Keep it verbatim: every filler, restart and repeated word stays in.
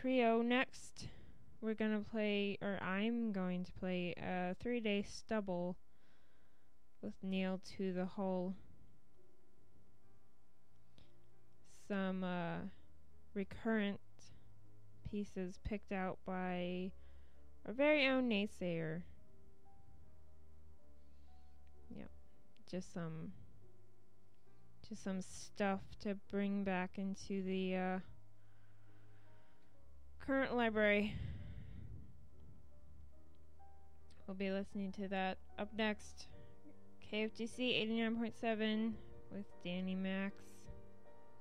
trio. Next, we're gonna play, or I'm going to play, a three-day stubble with Nail to the Hull. Some uh, recurrent pieces picked out by our very own Naysayer. Yep, just some, just some stuff to bring back into the uh, current library. We'll be listening to that. Up next, K F G C eighty-nine point seven with Danny Max.